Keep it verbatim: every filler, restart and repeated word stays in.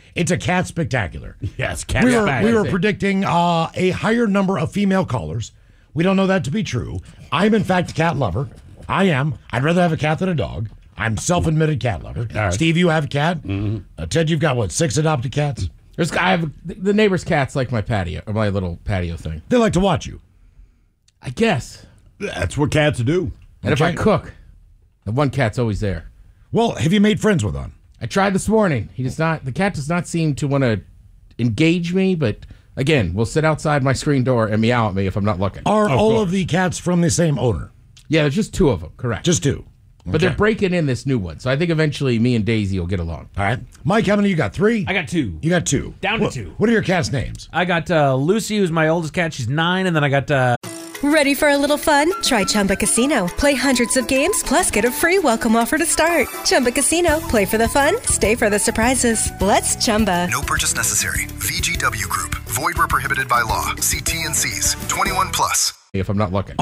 It's a cat spectacular. Yes, cat We were, spectacular. we were predicting uh, a higher number of female callers. We don't know that to be true. I'm, in fact, a cat lover. I am. I'd rather have a cat than a dog. I'm self-admitted cat lover. right. Steve, you have a cat. Mm-hmm. Uh, Ted, you've got, what, six adopted cats? There's, I have the neighbor's cats like my patio or my little patio thing. They like to watch you. I guess. That's what cats do. And if I Okay. cook, the one cat's always there. Well, have you made friends with one? I tried this morning. He does not. The cat does not seem to want to engage me. But again, we'll sit outside my screen door and meow at me if I'm not looking. Are Of all course. of the cats from the same owner? Yeah, there's just two of them. Correct. Just two. But they're Okay. breaking in this new one, so I think eventually me and Daisy will get along. All right. Mike, how many you got? Three? I got two. You got two. Down to What- two. What are your cats' names? I got uh, Lucy, who's my oldest cat. She's nine, and then I got uh, Ready for a little fun? Try Chumba Casino. Play hundreds of games, plus get a free welcome offer to start. Chumba Casino. Play for the fun, stay for the surprises. Let's Chumba. No purchase necessary. V G W Group. Void where prohibited by law. See T and C's. twenty-one plus. If I'm not looking.